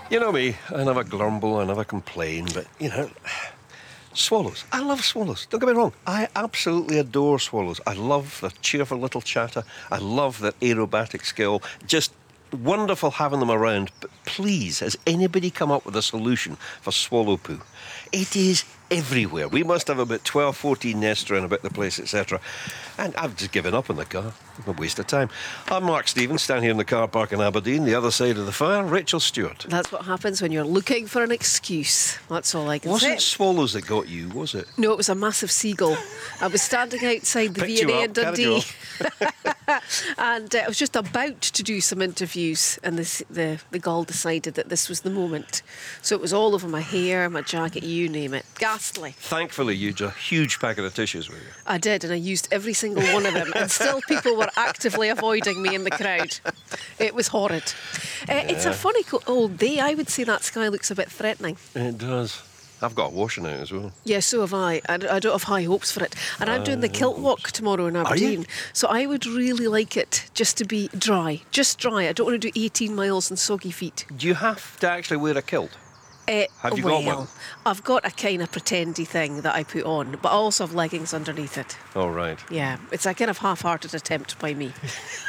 You know me, I never grumble, I never complain, but, swallows. I love swallows. Don't get me wrong. I absolutely adore swallows. I love their cheerful little chatter. I love their aerobatic skill. Just wonderful having them around. But please, has anybody come up with a solution for swallow poo? It is everywhere. We must have about 12, 14 nests around about the place, etc. And I've just given up on the car. A waste of time. I'm Mark Stevens, standing here in the car park in Aberdeen, the other side of the fire. Rachel Stewart. That's what happens when you're looking for an excuse. That's all I can say. Wasn't it swallows that got you, was it? No, it was a massive seagull. I was standing outside the V&A in Dundee. And I was just about to do some interviews, and the gull decided that this was the moment. So it was all over my hair, my jacket, you name it. Ghastly. Thankfully, you had a huge packet of tissues with you. I did, and I used every single one of them, and still people were actively avoiding me in the crowd. It was horrid. It's a funny old day. I would say that sky looks a bit threatening. It does. I've got washing out as well. Yeah, so have I. I don't have high hopes for it. And I'm doing the kilt walk tomorrow in Aberdeen. So I would really like it just to be dry. Just dry. I don't want to do 18 miles and soggy feet. Do you have to actually wear a kilt? Have you got one? I've got a kind of pretendy thing that I put on, but I also have leggings underneath it. Oh, right. Yeah, it's a kind of half-hearted attempt by me.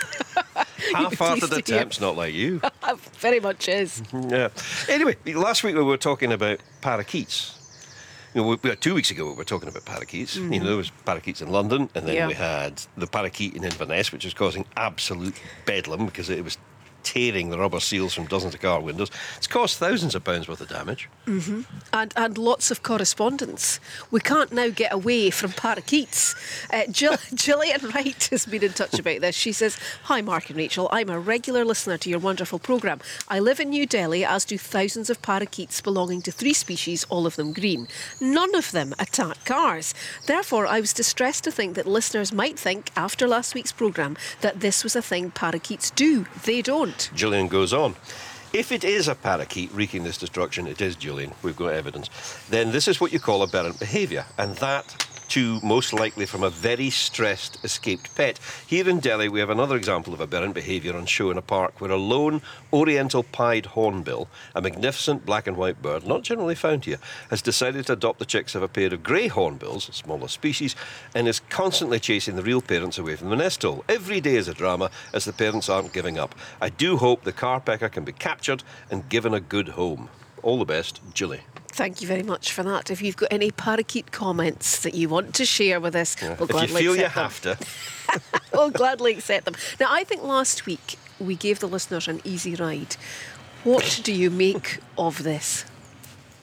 Half-hearted attempt's not like you. Very much is. Yeah. Anyway, last week we were talking about parakeets. We had 2 weeks ago we were talking about parakeets. Mm-hmm. There was parakeets in London, and then we had the parakeet in Inverness, which was causing absolute bedlam because it was tearing the rubber seals from dozens of car windows. It's caused thousands of pounds worth of damage. Mm-hmm. And lots of correspondence. We can't now get away from parakeets. Gillian Wright has been in touch about this. She says, "Hi Mark and Rachel, I'm a regular listener to your wonderful programme. I live in New Delhi, as do thousands of parakeets belonging to 3 species, all of them green. None of them attack cars. Therefore, I was distressed to think that listeners might think, after last week's programme, that this was a thing parakeets do. They don't." Gillian goes on. If it is a parakeet wreaking this destruction, it is, Gillian, we've got evidence, then this is what you call aberrant behaviour, and that too most likely from a very stressed escaped pet. Here in Delhi we have another example of aberrant behaviour on show in a park where a lone oriental pied hornbill, a magnificent black and white bird not generally found here, has decided to adopt the chicks of a pair of grey hornbills, a smaller species, and is constantly chasing the real parents away from the nest hole. Every day is a drama as the parents aren't giving up. I do hope the carpecker can be captured and given a good home. All the best, Julie. Thank you very much for that. If you've got any parakeet comments that you want to share with us, we'll gladly if you feel you accept them. have to. We'll gladly accept them. Now, I think last week we gave the listeners an easy ride. What do you make of this?